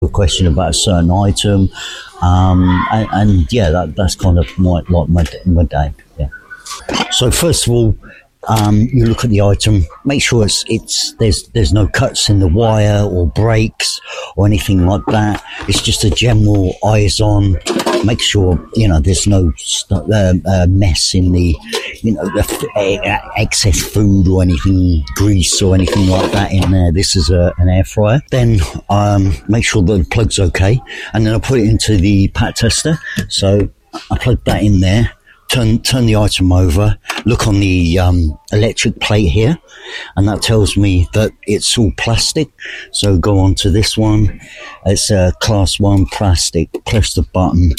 a question about a certain item, and yeah, that's kind of my day. Yeah. So first of all, you look at the item, make sure there's no cuts in the wire or breaks or anything like that. It's just a general eyes on. Make sure there's no mess in the excess food or anything, grease or anything like that in there. This is an air fryer. Then make sure the plug's okay, and then I put it into the pat tester. So I plug that in there. Turn the item over, look on the electric plate here, and that tells me that it's all plastic. So go on to this one. It's a class 1 plastic. Press the button.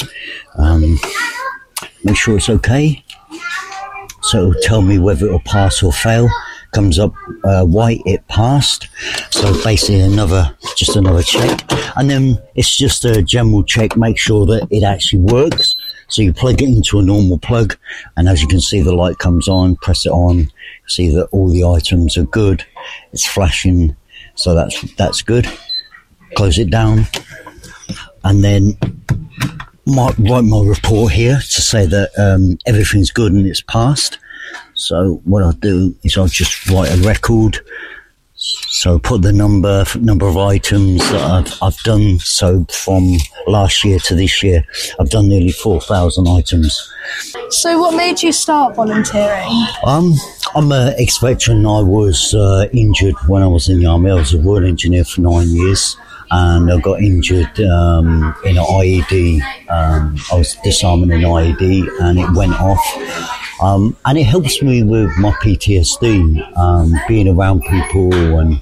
Make sure it's okay. So it'll tell me whether it'll pass or fail. Comes up white, it passed. So basically another check. And then it's just a general check, make sure that it actually works. So you plug it into a normal plug, and as you can see, the light comes on, press it on, see that all the items are good. It's flashing, so that's good. Close it down, and then write my report here to say that everything's good and it's passed. So what I'll do is I'll just write a record. So put the number of items that I've done. So from last year to this year, I've done nearly 4,000 items. So what made you start volunteering? I'm an ex-veteran. I was injured when I was in the army. I was a Royal Engineer for 9 years, and I got injured in an IED. I was disarming an IED, and it went off. And it helps me with my PTSD, being around people and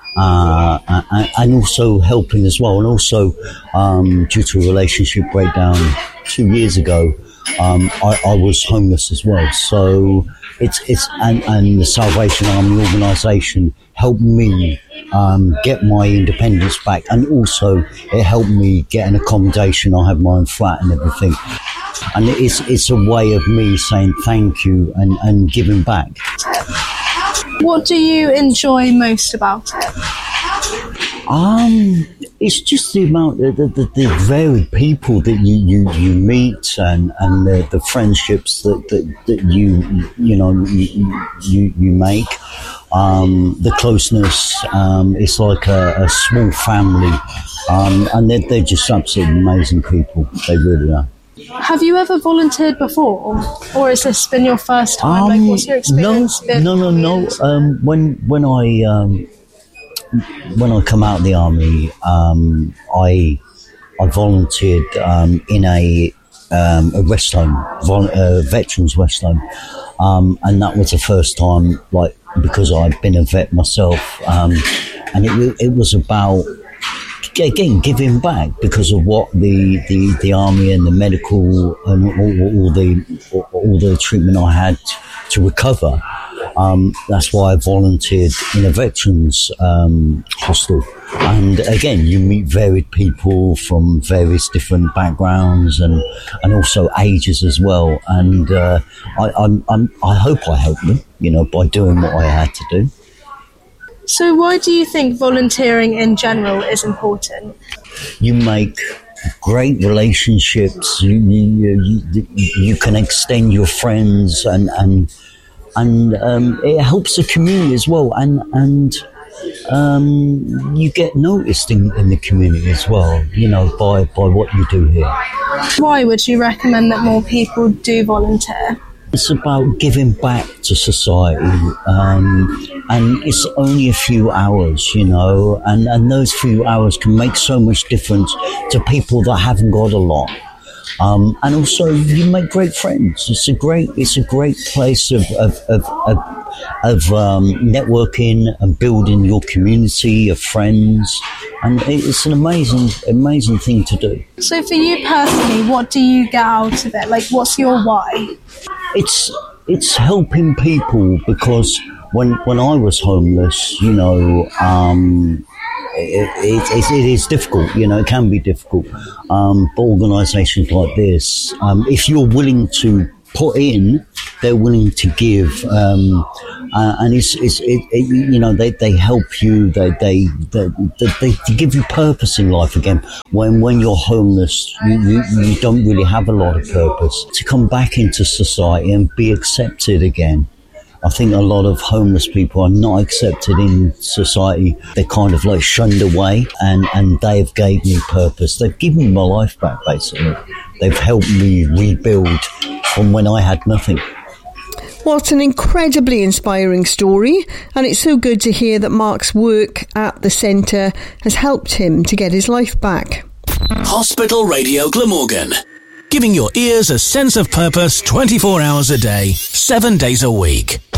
also helping as well. And also, due to a relationship breakdown 2 years ago, I was homeless as well. So and the Salvation Army organisation helped me get my independence back, and also it helped me get an accommodation. I have my own flat and everything. And it's a way of me saying thank you and giving back. What do you enjoy most about it? It's just the amount, the varied people that you meet, and the friendships that you make. The closeness. It's like a small family, and they're just absolutely amazing people. They really are. Have you ever volunteered before, or has this been your first time? What's your experience been? No. When I come out of the army, I volunteered in a rest home, veterans rest home, and that was the first time, because I'd been a vet myself, and it was about, again, giving back because of what the army and the medical and all the treatment I had to recover. That's why I volunteered in a veterans hostel. And again, you meet varied people from various different backgrounds and also ages as well. And I hope I helped them, by doing what I had to do. So why do you think volunteering in general is important? You make great relationships. You can extend your friends, and it helps the community as well. And you get noticed in the community as well, by what you do here. Why would you recommend that more people do volunteer? It's about giving back to society, and it's only a few hours, and those few hours can make so much difference to people that haven't got a lot. And also, you make great friends. It's a great place of networking and building your community of friends, and it's an amazing thing to do. So, for you personally, what do you get out of it? What's your why? It's helping people, because when I was homeless, it is difficult, it can be difficult. But organisations like this, if you're willing to put in, they're willing to give, and they help you. They give you purpose in life again. When you're homeless, you don't really have a lot of purpose. To come back into society and be accepted again. I think a lot of homeless people are not accepted in society. They're kind of like shunned away, and they've gave me purpose. They've given me my life back, basically. They've helped me rebuild from when I had nothing. What an incredibly inspiring story, and it's so good to hear that Mark's work at the centre has helped him to get his life back. Hospital Radio Glamorgan, giving your ears a sense of purpose 24 hours a day, 7 days a week.